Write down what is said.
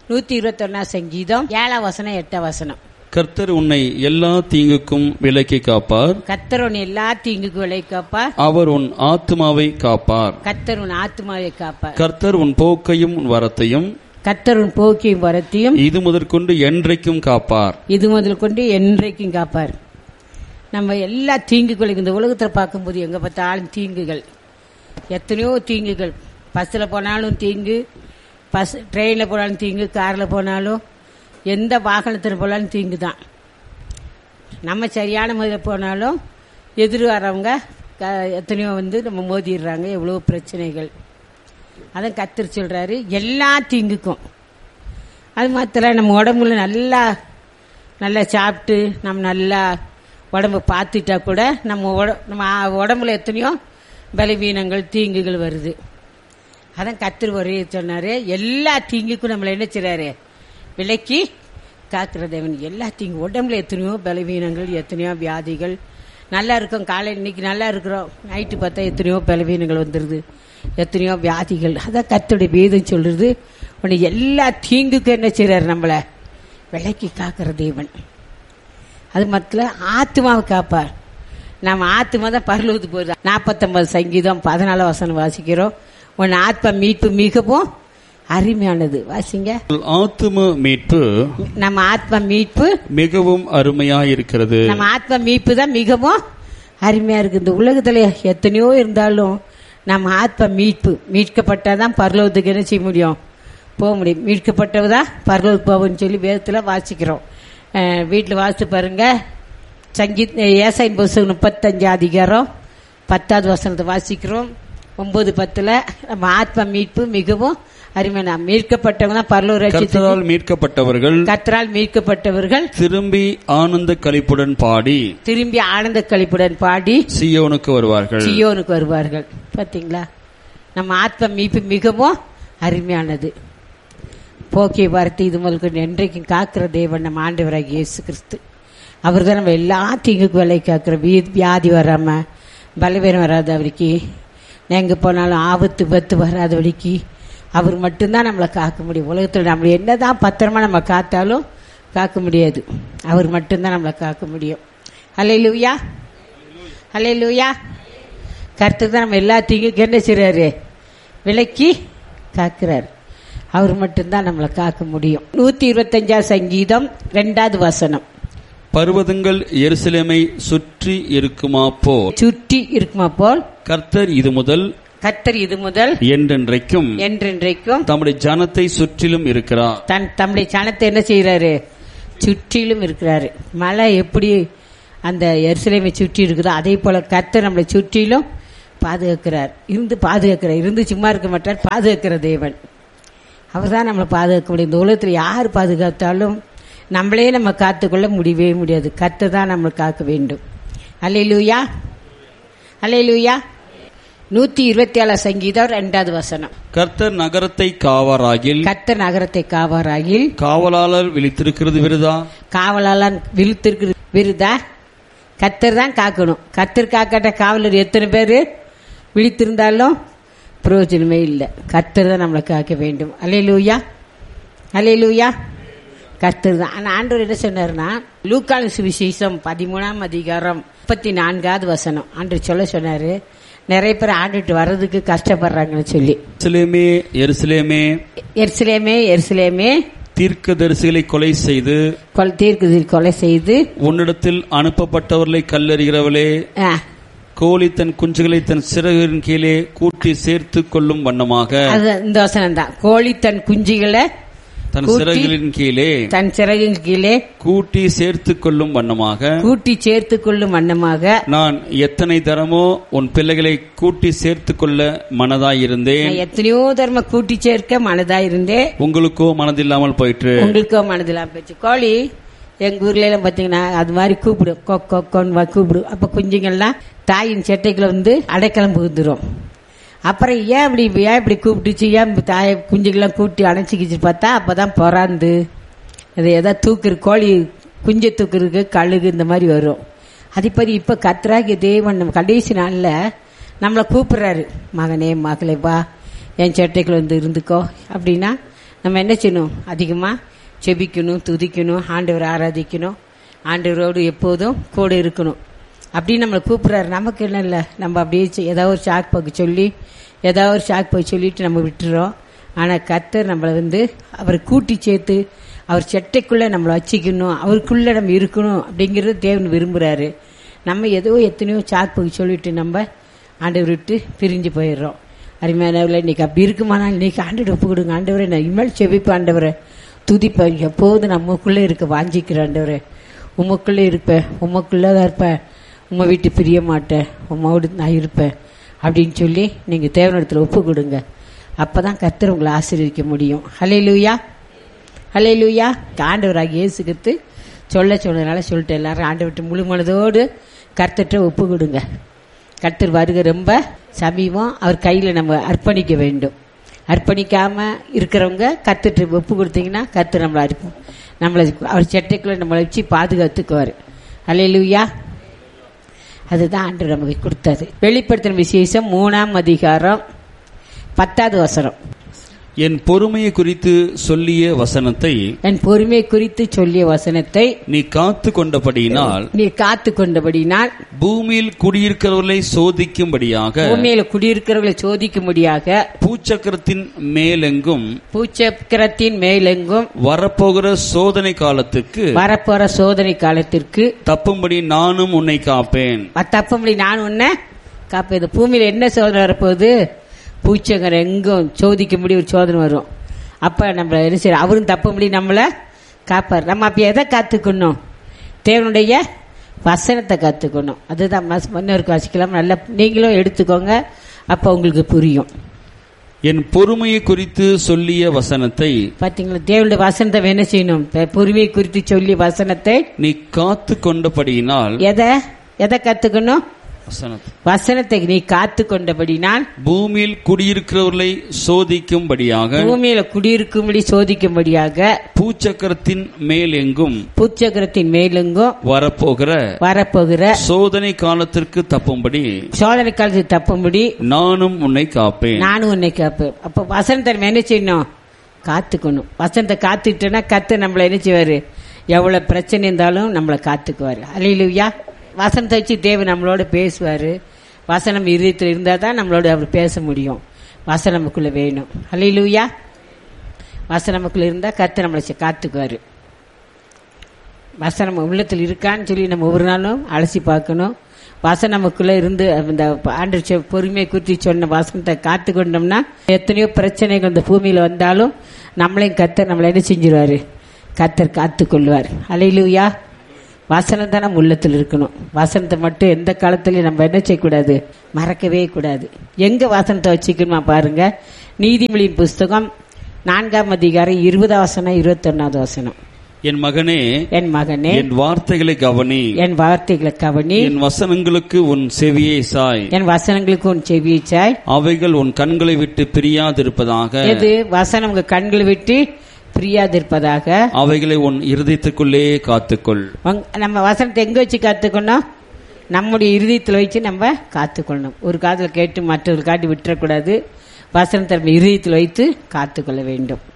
121 சங்கீதம் 7 வசனம் 8 வசனம். கர்த்தர் உன்னை எல்லா தீங்குக்கும் விலக்கி காப்பார். கர்த்தர் உன் எல்லா தீங்குக்கும் விலக்கி காப்பார். அவர் உன் ஆத்துமாவை காப்பார். கர்த்தர் உன் ஆத்துமாவை காப்பார். கர்த்தர் உன் போக்கையும் உன் வரத்தையும் கர்த்தர் உன் போக்கையும் வரத்தையும் இது முதற்கொண்டு என்றைக்கும் காப்பார். இது முதல் கொண்டு என்றைக்கும் காப்பார். நம்ம எல்லா தீங்குகளும் இந்த உலகத்தில் பார்க்கும்போது எங்க பார்த்தாலும் தீங்குகள், எத்தனையோ தீங்குகள். பஸ்ஸில் போனாலும் தீங்கு, ட்ரெயினில் போனாலும் தீங்கு, காரில் போனாலும் எந்த வாகனத்தில் போனாலும் தீங்கு தான். நம்ம சரியான முறையில் போனாலும் எதிர் வரவங்க எத்தனையோ நம்ம மோதிடுறாங்க. எவ்வளோ பிரச்சனைகள். அதான் கர்த்தர் சொல்றாரு எல்லா தீங்குக்கும். அது மாத்திரம் நம்ம உடம்புல நல்லா சாப்பிட்டு நம்ம நல்லா உடம்பு பார்த்துட்டா கூட நம்ம உடம்புல எத்தனையோ பலவீனங்கள் தீங்குகள் வருது. அதான் கர்த்தர் ஒரே சொன்னாரு, எல்லா தீங்குக்கும் நம்மளை என்ன செய்றாரு, விலக்கி காக்கிற தேவன். எல்லா தீங்கு உடம்புல எத்தனையோ பலவீனங்கள், எத்தனையோ வியாதிகள். நல்லா இருக்கும், காலையில் இன்னைக்கு நல்லா இருக்கிறோம், நைட்டு பார்த்தா எத்தனையோ பலவீனங்கள் வந்துடுது, எத்தனையோ வியாதிகள். அதான் கர்த்தருடைய வேதம் சொல்றது, உன்னை எல்லா தீங்குக்கும் என்ன செய்றாரு, நம்மளை விலக்கி காக்கிற தேவன். அது மட்டும் ஆத்மாவை காப்பார். நம்ம ஆத்மா தான் பரலோகத்துக்கு போகுது. 49 சங்கீதம் 14 வசனம் வாசிக்கிறோம். உன் ஆத்மா மீட்பு மிகவும் அருமையானது. வாசிங்க. ஆத்ம மீட்பு, நம்ம ஆத்மா மீட்பு மிகவும் அருமையா இருக்கிறது. நம்ம ஆத்மா மீட்பு தான் மிகவும் அருமையா இருக்கு. இந்த உலகத்துல எத்தனையோ இருந்தாலும் நம்ம ஆத்மா மீட்கப்பட்டாதான் பரலோகத்துக்கு என்ன செய்ய முடியும், போக முடியும். மீட்கப்பட்டவதான் பரலோகத்துக்கு போகும்னு சொல்லி வேதத்துல வாசிக்கிறோம். வீட்டில் வாசித்து பாருங்க. ஏசாயின் புத்தகம் 35 அதிகாரம் 10வது வசனத்தை வாசிக்கிறோம். 9-10 நம்ம ஆத்மா மீட்பு மிகவும் அருமையான. மீட்கப்பட்டவங்க தான் பரலோக கர்த்தரால் மீட்கப்பட்டவர்கள், கர்த்தரால் மீட்கப்பட்டவர்கள் திரும்பி ஆனந்த களிப்புடன் பாடி சீயோனுக்கு வருவார்கள். பாத்தீங்களா, நம்ம ஆத்மா மீட்பு மிகவும் அருமையானது. போக்கிய வார்த்தை இது முதல் என்றைக்கும் காக்கிற தேவன் நம்ம ஆண்டவராகிய இயேசு கிறிஸ்து. அவர் தான் நம்ம எல்லா தீங்குக்கு விலை காக்கிற. வியாதி வராம, பலவீனம் வராத வரைக்கு, எங்க போனாலும் ஆபத்து பத்து வராத வரைக்கு அவர் மட்டும்தான் நம்மளை காக்க முடியும். உலகத்தில் நம்மளை என்னதான் பத்திரமா நம்ம காத்தாலும் காக்க முடியாது. அவர் மட்டும்தான் நம்மளை காக்க முடியும். அல்லேலூயா, அல்லேலூயா. கர்த்தர் தான் நம்ம எல்லா தீங்குக்கு என்ன செய்றாரு, விலக்கி காக்கிறார். அவர் மட்டும்தான் நம்மளை காக்க முடியும். 125 சங்கீதம் 2வது வசனம். பர்வதங்கள் எருசலேமை சுற்றி இருக்குமா போல் கர்த்தர் இது முதல் என்றென்றைக்கும் தம்முடைய ஜனத்தை சுற்றிலும் இருக்கிறார். தம்முடைய ஜனத்தை என்ன செய்யறாரு, சுற்றிலும் இருக்கிறாரு. மழை எப்படி அந்த எருசலேமை சுற்றி இருக்குதோ அதே போல கர்த்தர் நம்மளை சுற்றிலும் பாதுகாக்கிறார். இருந்து சும்மா இருக்க மாட்டார், பாதுகாக்கிற தேவன். அவர் தான் நம்மளை பாதுகாக்க முடியும். இந்த உலகத்தில் யார் பாதுகாத்தாலும் நம்மளே நம்ம காத்துக்கொள்ள முடியவே முடியாது. கர்த்தர் தான் நம்மளை காக்க வேண்டும். அல்லேலூயா, அல்லேலூயா. 127 சங்கீதம் 2வது வசனம். கர்த்தர் நகரத்தை காவாராகில் காவலாளர் விழித்திருக்கிறது விருதா. கர்த்தர் தான் காக்கணும். கர்த்தர் காக்காட்ட காவலர் எத்தனை பேர் விழித்திருந்தாலும் பிரயோஜனமே இல்லை. கர்த்தர் தான் நம்மளை காக்க வேண்டும். அல்லேலூயா, அல்லேலூயா. கர்த்தர் தான். ஆனா ஆண்டவர் என்ன சொன்னார்னா, லூக்கான சுவிசேஷம் 13ஆம் அதிகாரம் 34வது வசனம் ஆண்டவர் சொன்னாரு, நிறைய பேர் ஆண்டுட்டு வர்றதுக்கு கஷ்டப்படுறாங்கன்னு சொல்லி. எருசலேமே தீர்க்கதரிசிகளை கொலை செய்து உன்னிடத்தில் அனுப்பப்பட்டவர்களை கல்லறிகிறவளே, கோழி தன் குஞ்சுகளை தன் சிறகின் கீழே கூட்டி சேர்த்து கொள்ளும் வண்ணமாக. இந்த வசனம் தான். கோழி தன் குஞ்சுகளை தன் சிறகின் கீழே கூட்டி சேர்த்து கொள்ளும் வண்ணமாக நான் எத்தனை தரமோ உன் பிள்ளைகளை கூட்டி சேர்த்து கொள்ள மனதாயிருந்தேன். எத்தனையோ தரமா கூட்டி சேர்க்க மனதாயிருந்தேன். உங்களுக்கோ மனதில்லாமல் போயிற்று. கோழி எங்க ஊர்ல எல்லாம் பாத்தீங்கன்னா அது மாதிரி கூப்பிடும், கூப்பிடும். அப்ப குஞ்சுங்கள்லாம் தாயின் செட்டைக்குள்ள அடைக்கலம் புகுந்துரும். அப்புறம் ஏன் இப்படி கூப்பிட்டுச்சு, ஏன் தாயை குஞ்சுக்கெல்லாம் கூட்டி அணைச்சிக்கிச்சு பார்த்தா அப்பதான் பொறாந்து அது ஏதாவது தூக்குறது, கோழி குஞ்சை தூக்குறதுக்கு கழுகு இந்த மாதிரி வரும். அதேபடி இப்ப கர்த்தராகிய தேவன் நம்ம கடைசி நாள்ல நம்மளை கூப்பிடுறாரு, மகனே மகளே வா என் செட்டைக்குள்ள இருந்துக்கோ அப்படின்னா நம்ம என்ன செய்யணும்? அதிகமாக செபிக்கணும், துதிக்கணும், ஆண்டவரை ஆராதிக்கணும், ஆண்டவரோடு எப்போதும் கூட இருக்கணும். அப்படின்னு நம்மளை கூப்பிட்றாரு. நமக்கு என்ன இல்லை, நம்ம அப்படியே ஏதாவது ஒரு ஷாக் போக்கு சொல்லிட்டு நம்ம விட்டுறோம். ஆனால் கர்த்தர் நம்மளை அவரை கூட்டி சேர்த்து அவர் சட்டைக்குள்ளே நம்மளை வச்சுக்கணும், அவருக்குள்ளே நம்ம இருக்கணும் அப்படிங்கிறது தேவன் விரும்புகிறாரு. நம்ம எத்தனையோ ஷாக் போக்கு சொல்லிட்டு நம்ம ஆண்டவர் விட்டு பிரிஞ்சு போயிடுறோம். அருமையானவர்களே, இன்றைக்கி அப்படி இருக்குமானால் இன்றைக்கி ஆண்டவர் ஒப்பு கொடுங்க. ஆண்டவரை நான் இனிமேல் செபிப்பேன், ஆண்டவரை துதிப்பேன், எப்போதும் நம்மக்குள்ளே இருக்க வாஞ்சிக்கிறேன், ஆண்டவரை உமக்குள்ளே இருப்பேன், உமக்குள்ளே தான் இருப்பேன், உம்மை விட்டு பிரிய மாட்டேன், உம்மோடு நான் இருப்பேன் அப்படின்னு சொல்லி நீங்கள் தேவனிடத்தில் ஒப்பு கொடுங்க. அப்போ தான் கர்த்தர் உங்களை ஆசீர்வதிக்க முடியும். ஹல்லேலூயா, ஹல்லேலூயா. ஆண்டவராகிய இயேசு கிறிஸ்து சொன்னதுனால சொல்லிட்டு எல்லாரும் ஆண்டவர்கிட்ட முழு மனதோடு கர்த்தர்கிட்ட ஒப்பு கொடுங்க. கர்த்தர் வருகை ரொம்ப சமீபம். அவர் கையில் நம்ம அர்ப்பணிக்க வேண்டும். அர்ப்பணிக்காமல் இருக்கிறவங்க கர்த்தர்கிட்ட ஒப்பு கொடுத்தீங்கன்னா கர்த்தர் நம்மளை அவர் சட்டைக்குள்ளே நம்மளை வச்சு பாதுகாத்துக்குவார். ஹல்லேலூயா. அதுதான் ஆண்டவர் நமக்கு கொடுத்தது. வெளிப்படுத்தின விசேஷம் 3ஆம் அதிகாரம் 10வது வசனம். என் பொறுமையை குறித்து சொல்லிய வசனத்தை நீ காத்து கொண்டபடியினால் பூமியில் குடியிருக்கிறவர்களை சோதிக்கும்படியாக பூச்சக்கரத்தின் மேலெங்கும் வரப்போகிற சோதனை காலத்திற்கு தப்பும்படி நானும் உன்னை காப்பேன். இந்த பூமியில என்ன சோதனை வரப்போகுது? பூச்சங்கர் எங்கும் சோதிக்கும்படி ஒரு சோதனை வரும். அப்ப நம்ம என்ன செய்யறோம்? அவரும் தப்பும்படி நம்மளை காப்பார். நம்ம அப்ப எதை காத்துக்கணும்? தேவனுடைய வசனத்தை காத்துக்கணும். அதுதான் முன்னோருக்கு வாசிக்கலாம். நல்லா நீங்களும் எடுத்துக்கோங்க, அப்ப உங்களுக்கு புரியும். என் பொறுமையை குறித்து சொல்லிய வசனத்தை பாத்தீங்களா? தேவனுடைய வசனத்தை என்ன செய்யணும்? பொறுமையை குறித்து சொல்லிய வசனத்தை நீ காத்து கொண்டபடியினால் எதை காத்துக்கணும்? வசனத்தை நீ காத்து கொண்டபடினால் பூமியில் குடியிருக்கிறவர்களை சோதிக்கும்படியாக பூச்சக்கரத்தின் மேலெங்கும் வரப்போகிற சோதனை காலத்திற்கு தப்பும்படி நானும் உன்னை காப்பேன். அப்ப வசனத்தை என்ன செய்யணும்? காத்துக்கணும். வசனத்தை காத்துக்கிட்டோன்னா கர்த்தர் நம்மளை என்ன செய்வாரு? எவ்வளவு பிரச்சனை இருந்தாலும் நம்மளை காத்துக்குவாரு. அல்லேலூயா. வசனத்தை வச்சு தேவன் நம்மளோட பேசுவார். வசனம் இதயத்தில் இருந்தால் தான் நம்மளோட அவர் பேச முடியும். வசனம் நமக்குள்ளே வேணும். அல்லேலூயா. வசனம் நமக்குள்ளே இருந்தால் கர்த்தர் நம்மளை காத்துக்குவார். வசனம் உள்ளத்தில் இருக்கான்னு சொல்லி நம்ம ஒவ்வொரு நாளும் அலசி பார்க்கணும். வசனம் நமக்குள்ளே இருந்து அந்த ஆண்டு பொறுமையை குறித்து சொன்ன வசனத்தை காத்து கொண்டோம்னா எத்தனையோ பிரச்சனைகள் இந்த பூமியில் வந்தாலும் நம்மளையும் கர்த்தர் நம்மளை என்ன செஞ்சிருவார்? கர்த்தர் காத்துக்கொள்வார். அல்லேலூயா. வசனம் தான் நம்ம உள்ளத்தில் இருக்கணும். வசனத்தை மட்டும் எந்த காலத்திலையும் நம்ம என்ன செய்யக்கூடாது? மறக்கவே கூடாது. எங்க வசனத்தை வச்சுக்கணுமா பாருங்க. நீதிமொழியின் புஸ்தகம் 4ஆம் அதிகாரம் 20 வசனம் 21வது வசனம். என் மகனே என் வார்த்தைகளை கவனி. என் வசனங்களுக்கு உன் செவியை சாய். அவைகள் உன் கண்களை விட்டு பிரியாதிருப்பதாக. எது வசனம் உங்க கண்களை விட்டு பிரியாதிருப்பதாக. அவைகளை உன் இருதயத்துக்குள்ளே காத்துக்கொள். நம்ம வசனத்தை எங்க வச்சு காத்துக்கணும்? நம்முடைய இருதயத்தில் வச்சு நம்ம காத்துக்கொள்ளணும். ஒரு காதுல கேட்டு மற்றொரு காட்டி விட்டுறக்கூடாது. வசனத்தை நம்ம இருதயத்தில் வைத்து காத்துக்கொள்ள வேண்டும்.